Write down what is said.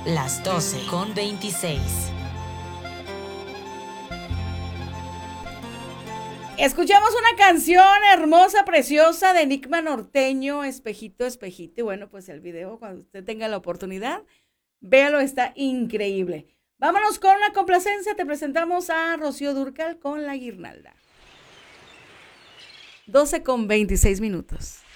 las 12:26. Escuchamos una canción hermosa, preciosa de Enigma Norteño, Espejito, Espejito. Y bueno, pues el video, cuando usted tenga la oportunidad, véalo, está increíble. Vámonos con una complacencia. Te presentamos a Rocío Dúrcal con La Guirnalda. 12:26.